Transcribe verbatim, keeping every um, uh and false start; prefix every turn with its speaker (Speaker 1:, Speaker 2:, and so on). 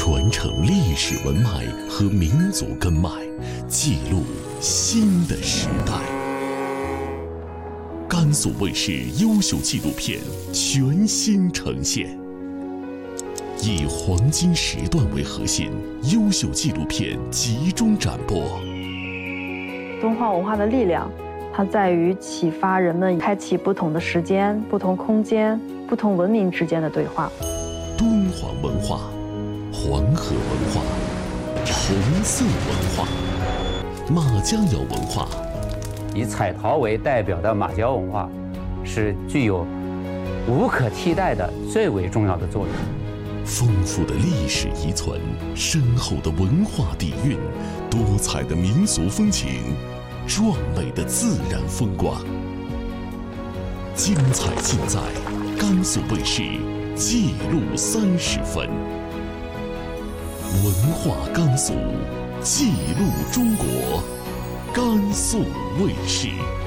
Speaker 1: 传承历史文脉和民族根脉，记录新的时代。甘肃卫视优秀纪录片全新呈现，以黄金时段为核心，优秀纪录片集中展播。
Speaker 2: 敦煌文化的力量，它在于启发人们开启不同的时间、不同空间、不同文明之间的对话。
Speaker 1: 敦煌文化、黄河文化、红色文化、马家窑文化。
Speaker 3: 以彩陶为代表的马家文化，是具有无可替代的最为重要的作用。
Speaker 1: 丰富的历史遗存，深厚的文化底蕴，多彩的民俗风情，壮美的自然风光，精彩尽在甘肃卫视记录三十分。文化甘肃，记录中国，甘肃卫视。